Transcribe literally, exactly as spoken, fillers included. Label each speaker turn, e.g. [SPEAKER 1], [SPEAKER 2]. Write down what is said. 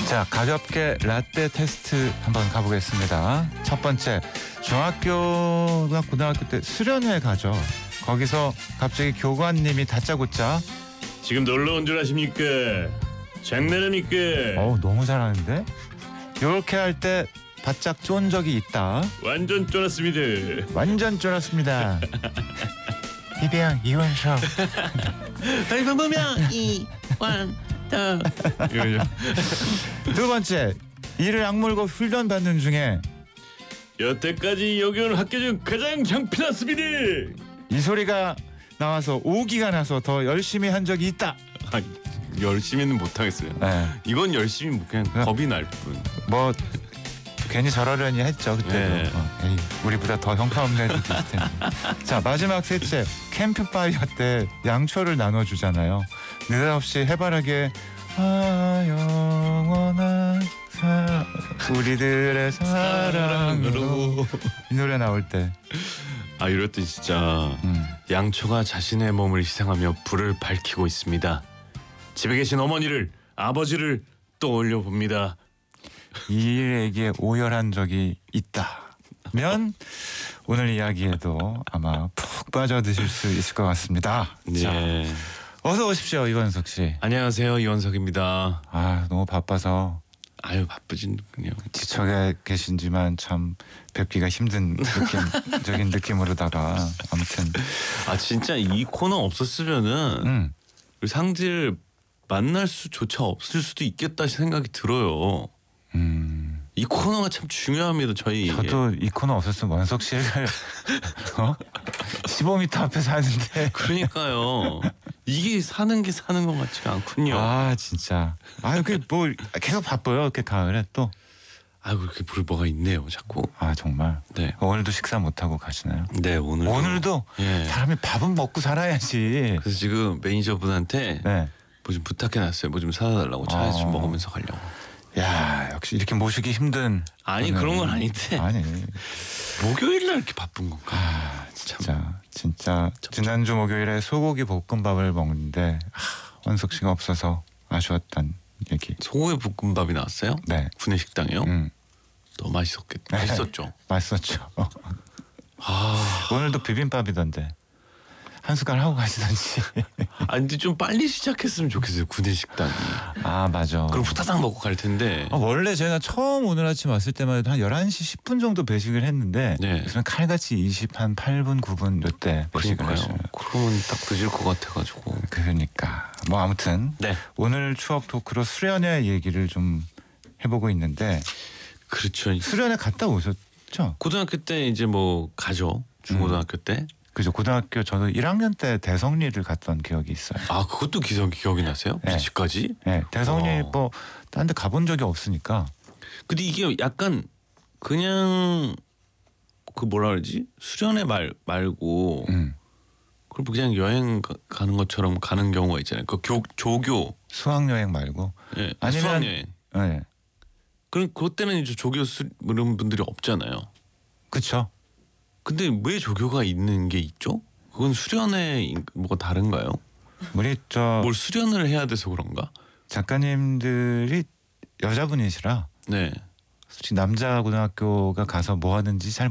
[SPEAKER 1] 자, 가볍게 라떼 테스트 한번 가보겠습니다. 첫 번째, 중학교나 고등학교 때 수련회 가죠. 거기서 갑자기 교관님이 다짜고짜
[SPEAKER 2] 지금 놀러 온 줄 아십니까? 장난합니까?
[SPEAKER 1] 어우 너무 잘하는데? 요렇게 할 때 바짝 쫀 적이 있다.
[SPEAKER 2] 완전 쫄았습니다.
[SPEAKER 1] 완전 쫄았습니다. 이대영 이원석.
[SPEAKER 2] 발광범명 이완터.
[SPEAKER 1] 두 번째, 이를 악물고 훈련 받는 중에
[SPEAKER 2] 여태까지 여기 온 학교 중 가장 형편없습니다.
[SPEAKER 1] 이 소리가 나와서 오기가 나서 더 열심히 한 적이 있다.
[SPEAKER 2] 아, 열심히는 못하겠어요.
[SPEAKER 1] 네.
[SPEAKER 2] 이건 열심히 그냥 겁이 날 뿐.
[SPEAKER 1] 뭐 괜히 저러려니 했죠 그때도.
[SPEAKER 2] 네.
[SPEAKER 1] 어, 에이, 우리보다 더 형편없는 애들 있을 텐데. 자, 마지막 셋째, 캠프파이어 때 양초를 나눠주잖아요. 느닷없이 해바라기에 아 영원한 사 우리들의 사랑으로 이 노래 나올 때
[SPEAKER 2] 아, 이럴 때 진짜
[SPEAKER 1] 음.
[SPEAKER 2] 양초가 자신의 몸을 희생하며 불을 밝히고 있습니다. 집에 계신 어머니를, 아버지를 떠올려 봅니다.
[SPEAKER 1] 이 일에게 오열한 적이 있다면 오늘 이야기에도 아마 푹 빠져드실 수 있을 것 같습니다.
[SPEAKER 2] 네.
[SPEAKER 1] 자, 어서 오십시오, 이원석 씨.
[SPEAKER 2] 안녕하세요, 이원석입니다.
[SPEAKER 1] 아, 너무 바빠서
[SPEAKER 2] 아유, 바쁘진 그냥.
[SPEAKER 1] 지쳐 계신지만 참 뵙기가 힘든 느낌적인 느낌으로다가 아무튼
[SPEAKER 2] 아, 진짜 이 코너 없었으면은
[SPEAKER 1] 음.
[SPEAKER 2] 우리 상지를 만날 수조차 없을 수도 있겠다 생각이 들어요.
[SPEAKER 1] 음.
[SPEAKER 2] 이 코너가 참 중요합니다. 저희.
[SPEAKER 1] 저도 이 코너 없었으면 원석 씨를 어? 십오 미터 앞에서 하는데.
[SPEAKER 2] 그러니까요. 이게 사는 게 사는 것 같지가 않군요.
[SPEAKER 1] 아, 진짜. 아, 그 뭐 계속 바빠요. 이렇게 가을에 또.
[SPEAKER 2] 아이고, 그렇게 볼 뭐가 있네요, 자꾸.
[SPEAKER 1] 아, 정말.
[SPEAKER 2] 네.
[SPEAKER 1] 오늘도 식사 못 하고 가시나요?
[SPEAKER 2] 네, 오늘.
[SPEAKER 1] 오늘도
[SPEAKER 2] 예.
[SPEAKER 1] 사람이 밥은 먹고 살아야지.
[SPEAKER 2] 그래서 지금 매니저분한테
[SPEAKER 1] 네.
[SPEAKER 2] 뭐 좀 부탁해놨어요. 뭐 좀 사다 달라고 차에서 좀
[SPEAKER 1] 어.
[SPEAKER 2] 먹으면서 가려고.
[SPEAKER 1] 야, 역시 이렇게 모시기 힘든.
[SPEAKER 2] 아니,
[SPEAKER 1] 오늘.
[SPEAKER 2] 그런 건 아닌데.
[SPEAKER 1] 아니.
[SPEAKER 2] 목요일날 이렇게 바쁜 건가?
[SPEAKER 1] 아, 진짜 진짜 지난주 목요일에 소고기 볶음밥을 먹는데 아, 원석 씨가 없어서 아쉬웠던 얘기.
[SPEAKER 2] 소고기 볶음밥이 나왔어요?
[SPEAKER 1] 네.
[SPEAKER 2] 구내식당이요?
[SPEAKER 1] 음.
[SPEAKER 2] 더 맛있었겠. 맛있었죠.
[SPEAKER 1] 맛있었죠.
[SPEAKER 2] 아,
[SPEAKER 1] 오늘도 비빔밥이던데 한 숟갈 하고 가시던지.
[SPEAKER 2] 아니 근데 좀 빨리 시작했으면 좋겠어요. 구내식당이.
[SPEAKER 1] 아, 맞아.
[SPEAKER 2] 그럼 후다닥 먹고 갈 텐데.
[SPEAKER 1] 아, 원래 제가 처음 오늘 아침 왔을 때만 해도 한 열한 시 십 분 정도 배식을 했는데
[SPEAKER 2] 네.
[SPEAKER 1] 요새는 칼같이 이십 한 팔 분 구 분 요때 배식을
[SPEAKER 2] 그러니까요.
[SPEAKER 1] 했어요.
[SPEAKER 2] 그러면 딱 늦을 것 같아가지고.
[SPEAKER 1] 그러니까 뭐 아무튼
[SPEAKER 2] 네.
[SPEAKER 1] 오늘 추억 토크로 수련회 얘기를 좀 해보고 있는데
[SPEAKER 2] 그렇죠.
[SPEAKER 1] 수련회 갔다 오셨죠?
[SPEAKER 2] 고등학교 때 이제 뭐 가죠. 중고등학교 때.
[SPEAKER 1] 그죠. 고등학교 저도 일 학년 때 대성리를 갔던 기억이 있어요.
[SPEAKER 2] 아, 그것도 기억, 기억이 나세요?
[SPEAKER 1] 네.
[SPEAKER 2] 집까지?
[SPEAKER 1] 네, 대성리
[SPEAKER 2] 어.
[SPEAKER 1] 뭐 딴 데 가본 적이 없으니까.
[SPEAKER 2] 근데 이게 약간 그냥 그 뭐라 그러지? 수련회 말 말고
[SPEAKER 1] 음.
[SPEAKER 2] 그럼 그냥 여행 가, 가는 것처럼 가는 경우가 있잖아요. 그 교, 조교.
[SPEAKER 1] 수학여행 말고.
[SPEAKER 2] 예.
[SPEAKER 1] 아니면-
[SPEAKER 2] 수학여행.
[SPEAKER 1] 네.
[SPEAKER 2] 그럼 그때는 이제 조교 수, 이런 분들이 없잖아요.
[SPEAKER 1] 그쵸.
[SPEAKER 2] 근데 왜 조교가 있는 게 있죠? 그건 수련회 뭐가 다른가요?
[SPEAKER 1] 우리 저
[SPEAKER 2] 뭘 수련을 해야 돼서 그런가?
[SPEAKER 1] 작가님들이 여자분이시라
[SPEAKER 2] 네.
[SPEAKER 1] 솔직히 남자 고등학교가 가서 뭐 하는지 잘